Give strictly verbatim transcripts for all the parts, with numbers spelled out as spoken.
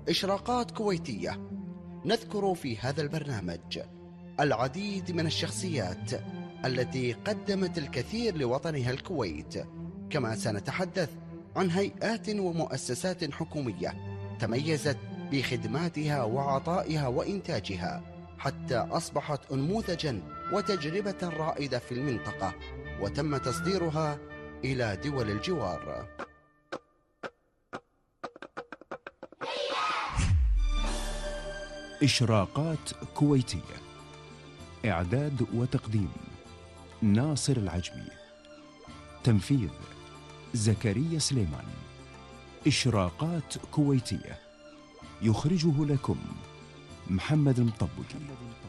إشراقات كويتية. نذكر في هذا البرنامج العديد من الشخصيات التي قدمت الكثير لوطنها الكويت، كما سنتحدث عن هيئات ومؤسسات حكومية تميزت بخدماتها وعطائها وإنتاجها حتى أصبحت أنموذجا وتجربة رائدة في المنطقة، وتم تصديرها إلى دول الجوار. إشراقات كويتية. إعداد وتقديم ناصر العجمي. تنفيذ زكريا سليمان. إشراقات كويتية يخرجه لكم محمد المطبقي.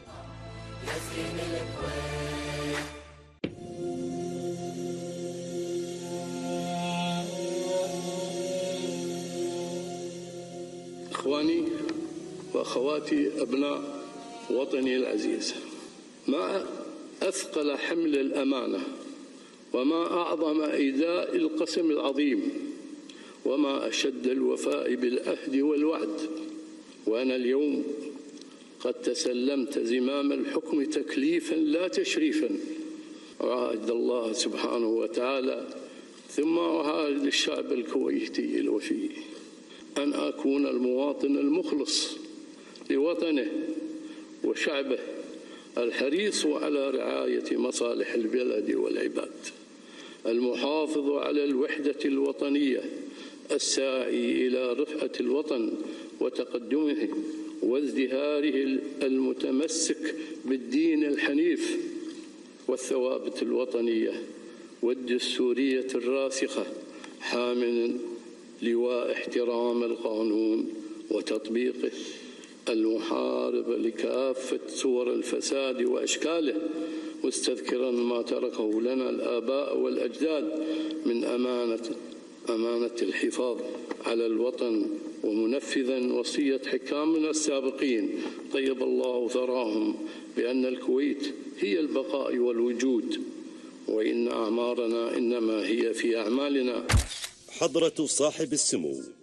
إخواني وأخواتي أبناء وطني العزيز، ما أثقل حمل الأمانة، وما أعظم إيذاء القسم العظيم، وما أشد الوفاء بالعهد والوعد. وأنا اليوم قد تسلمت زمام الحكم تكليفا لا تشريفا، أعاهد الله سبحانه وتعالى ثم أعاهد الشعب الكويتي الوفي أن أكون المواطن المخلص لوطنه وشعبه الحريص على رعاية مصالح البلد والعباد، المحافظ على الوحدة الوطنية، الساعي إلى رفعة الوطن وتقدمه وازدهاره، المتمسك بالدين الحنيف والثوابت الوطنية والدستورية الراسخة، حاملا لواء احترام القانون وتطبيقه، المحارب لكافة صور الفساد وأشكاله، مستذكرا ما تركه لنا الآباء والأجداد من أمانة أمانة الحفاظ على الوطن، ومنفذا وصية حكامنا السابقين طيب الله ثراهم بأن الكويت هي البقاء والوجود، وإن أعمارنا إنما هي في أعمالنا. حضرة صاحب السمو